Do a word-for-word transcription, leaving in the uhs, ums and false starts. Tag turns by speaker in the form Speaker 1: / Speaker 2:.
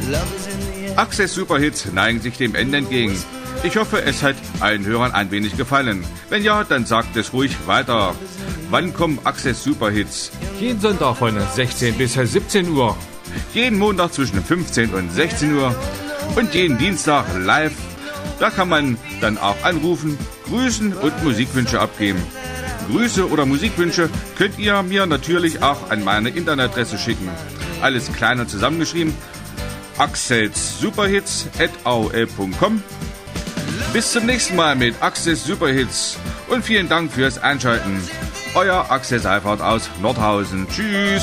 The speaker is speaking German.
Speaker 1: Access Superhits neigen sich dem Ende entgegen. Ich hoffe, es hat allen Hörern ein wenig gefallen. Wenn ja, dann sagt es ruhig weiter. Wann kommen Access Superhits?
Speaker 2: Jeden Sonntag von sechzehn bis siebzehn Uhr.
Speaker 1: Jeden Montag zwischen fünfzehn und sechzehn Uhr. Und jeden Dienstag live. Da kann man dann auch anrufen, grüßen und Musikwünsche abgeben. Grüße oder Musikwünsche könnt ihr mir natürlich auch an meine Internetadresse schicken. Alles klein und zusammengeschrieben. access superhits at a o l punkt com. Bis zum nächsten Mal mit Access Superhits und vielen Dank fürs Einschalten. Euer Axel Seifert aus Nordhausen. Tschüss.